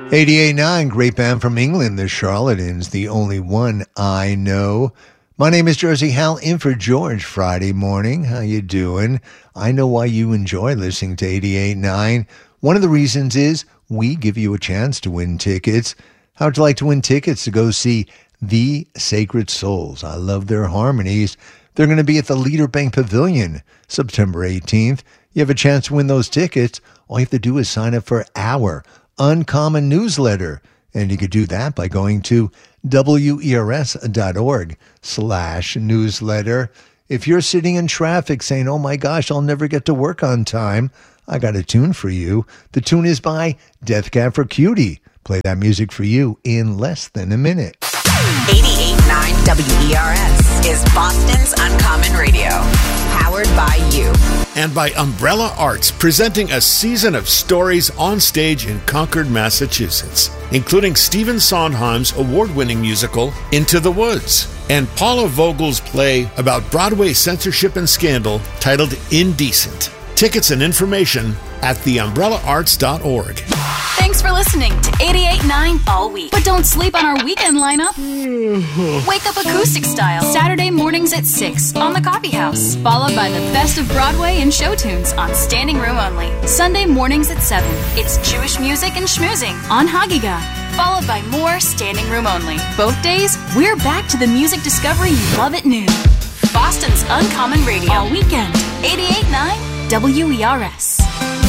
88.9, great band from England, the Charlatans, the only one I know. My name is Jersey Hal, in for George Friday morning. How you doing? I know why you enjoy listening to 88.9. One of the reasons is we give you a chance to win tickets. How would you like to win tickets to go see The Sacred Souls? I love their harmonies. They're going to be at the Leader Bank Pavilion September 18th. You have a chance to win those tickets. All you have to do is sign up for our Uncommon newsletter, and you could do that by going to wers.org/newsletter. If you're sitting in traffic saying, oh my gosh, I'll never get to work on time, I got a tune for you. The tune is by Death Cab for Cutie. Play that music for you in less than a minute. 88.9 WERS is Boston's Uncommon Radio, powered by you. And by Umbrella Arts, presenting a season of stories on stage in Concord, Massachusetts, including Stephen Sondheim's award-winning musical, Into the Woods, and Paula Vogel's play about Broadway censorship and scandal titled Indecent. Tickets and information at theumbrellaarts.org. Thanks for listening to 88.9 all week. But don't sleep on our weekend lineup. Wake up acoustic style, Saturday mornings at 6 on the Coffee House, followed by the best of Broadway and show tunes on Standing Room Only. Sunday mornings at 7, it's Jewish music and schmoozing on Hagiga, followed by more Standing Room Only. Both days, we're back to the music discovery you love at noon. Boston's Uncommon Radio all weekend. 88.9 WERS.